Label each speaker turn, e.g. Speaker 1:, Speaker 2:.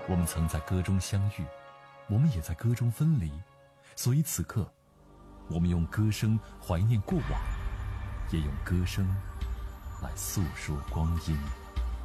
Speaker 1: 我们曾在歌中相遇，我们也在歌中分离，所以此刻我们用歌声怀念过往，也用歌声来诉说光阴。